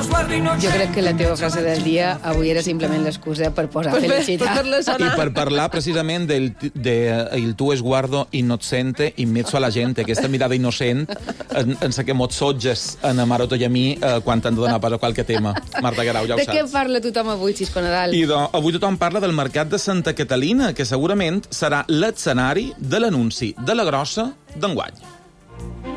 Jo crec que la teva frase del dia avui era simplement l'excusa per posar felicitat. I per parlar precisament del tu esguardo innocente in mezzo alla gente, aquesta mirada innocent en sa que mos sotges en Maroto i a mi quan t'han de donar pas a qualque tema. Marta Guerau, ja ho saps. De què parla tothom avui, Xisco Nadal? I avui tothom parla del mercat de Santa Catalina, que segurament serà l'escenari de l'anunci de la grossa d'enguany.